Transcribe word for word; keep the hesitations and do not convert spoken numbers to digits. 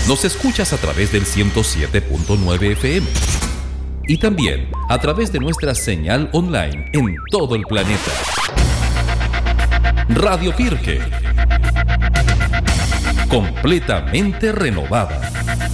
Nos escuchas a través del ciento siete punto nueve F M y también a través de nuestra señal online en todo el planeta. Radio Pirque, completamente renovada.